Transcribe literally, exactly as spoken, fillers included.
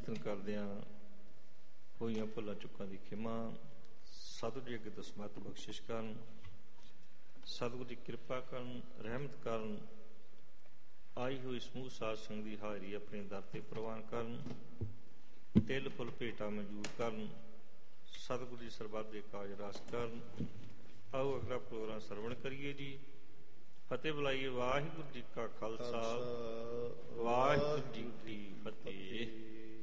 ਕੀਰਤਨ ਕਰਦਿਆਂ ਹੋਈਆਂ ਭੁੱਲਾਂ ਚੁੱਕਾਂ ਦੀ ਖਿਮਾ। ਸਤਿਗੁਰੂ ਜੀ ਅੱਗੇ ਦਸਮਤ ਬਖਸ਼ਿਸ਼ ਕਰਨ, ਸਤਿਗੁਰੂ ਜੀ ਕਿਰਪਾ ਕਰਨ, ਰਹਿਮਤ ਕਰਨ, ਆਈ ਹੋਈ ਸਮੂਹ ਸਾਧ ਸੰਗਤ ਦੀ ਹਾਜ਼ਰੀ ਆਪਣੇ ਦਰ ਤੇ ਪ੍ਰਵਾਨ ਕਰਨ, ਤਿਲ ਫੁੱਲ ਭੇਟਾ ਮਨਜ਼ੂਰ ਕਰਨ, ਸਤਿਗੁਰੂ ਜੀ ਸਰਬੱਤ ਦੇ ਕਾਜ ਰਸ ਕਰਨ। ਆਓ ਅਗਲਾ ਪ੍ਰੋਗਰਾਮ ਸਰਵਣ ਕਰੀਏ ਜੀ। ਫਤਿਹ ਬੁਲਾਈਏ। ਵਾਹਿਗੁਰੂ ਜੀ ਕਾ ਖਾਲਸਾ, ਵਾਹਿਗੁਰੂ ਜੀ ਕੀ ਫਤਿਹ।